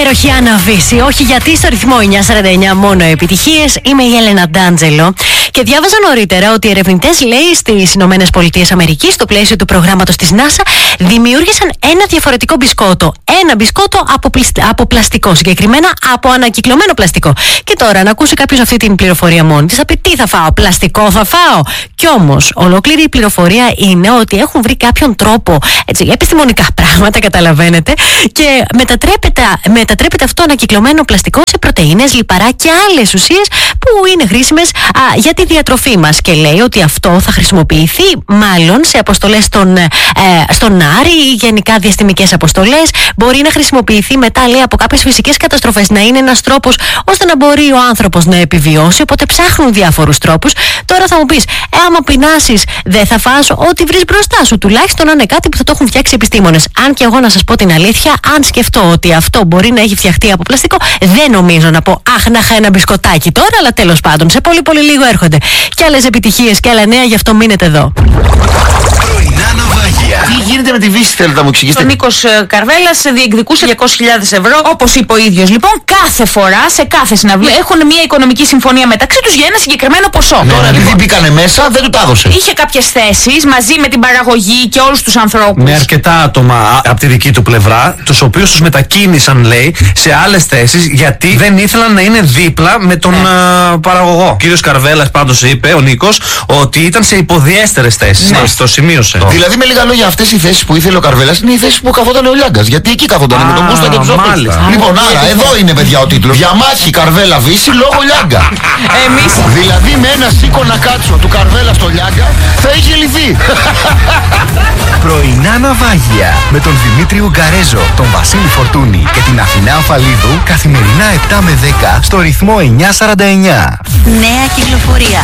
υπέροχη Άννα Βύση. Όχι, γιατί στο ρυθμό 949 μόνο επιτυχίες. Είμαι η Έλενα Ντάντζελο. Και διάβαζα νωρίτερα ότι οι ερευνητές, λέει, στις ΗΠΑ, στο πλαίσιο του προγράμματος της NASA, δημιούργησαν ένα διαφορετικό μπισκότο. Ένα μπισκότο από πλαστικό, συγκεκριμένα από ανακυκλωμένο πλαστικό. Και τώρα, να ακούσει κάποιος αυτή την πληροφορία μόνη της, θα πει: τι θα φάω, πλαστικό θα φάω. Κι όμως, ολόκληρη η πληροφορία είναι ότι έχουν βρει κάποιον τρόπο, έτσι, επιστημονικά πράγματα, καταλαβαίνετε, και μετατρέπεται αυτό ανακυκλωμένο πλαστικό σε πρωτεΐνες, λιπαρά και άλλες ουσίες που είναι χρήσιμες για τη διατροφή μας. Και λέει ότι αυτό θα χρησιμοποιηθεί μάλλον σε αποστολές στον Άρη ή γενικά διαστημικές αποστολές. Μπορεί να χρησιμοποιηθεί μετά, λέει, από κάποιες φυσικές καταστροφές, να είναι ένας τρόπος ώστε να μπορεί ο άνθρωπος να επιβιώσει. Οπότε ψάχνουν διάφορους τρόπους. Τώρα θα μου πεις, άμα πεινάσεις, δεν θα φας ό,τι βρεις μπροστά σου. Τουλάχιστον να είναι κάτι που θα το έχουν φτιάξει επιστήμονες. Αν και εγώ, να σας πω την αλήθεια, αν σκεφτώ ότι αυτό μπορεί να έχει φτιαχτεί από πλαστικό, δεν νομίζω να πω αχ, να είχα ένα μπισκοτάκι τώρα, αλλά τέλος πάντων, σε πολύ πολύ λίγο έρχονται και άλλες επιτυχίες και άλλα νέα, γι' αυτό μείνετε εδώ. Τι γίνεται με τη Βύση, θέλετε να μου εξηγήσετε? Ο Νίκος Καρβέλας διεκδικούσε 200.000 ευρώ, όπως είπε ο ίδιος. Λοιπόν, κάθε φορά, σε κάθε συναυλία, έχουν μια οικονομική συμφωνία μεταξύ τους για ένα συγκεκριμένο ποσό. Τώρα, επειδή μπήκανε μέσα, δεν του τα έδωσε. Είχε κάποιες θέσεις μαζί με την παραγωγή και όλους τους ανθρώπους. Με αρκετά άτομα από τη δική του πλευρά, τους οποίους τους μετακίνησαν, λέει, σε άλλες θέσεις, γιατί δεν ήθελαν να είναι δίπλα με τον παραγωγό. Ο κύριος Καρβέλας πάντως είπε, ο Νίκος, ότι ήταν σε υποδιέστερες θέσεις. Ναι. Το σημείωσε. Δηλαδή, με λίγα λόγια, αυτές οι θέσεις που ήθελε ο Καρβέλας είναι οι θέσεις που καθόταν ο Λιάγκας. Γιατί εκεί καθόταν με τον Κούστα και τους όπλους. Λοιπόν, άρα, εδώ είναι, παιδιά, ο τίτλος. Διαμάχη Καρβέλα Βύση λόγω Λιάγκα. Δηλαδή, με ένα σήκωνα κάτσο του Καρβέλα στο Λιάγκα θα είχε λυθεί. Πρωινά ναυάγια με τον Δημήτρη Ουγκαρέζο, τον Βασίλη Φορτούνη και την Αθηνά Αφαλίδου, καθημερινά 7 με 10 στο ρυθμό 949. Νέα κυκλοφορία.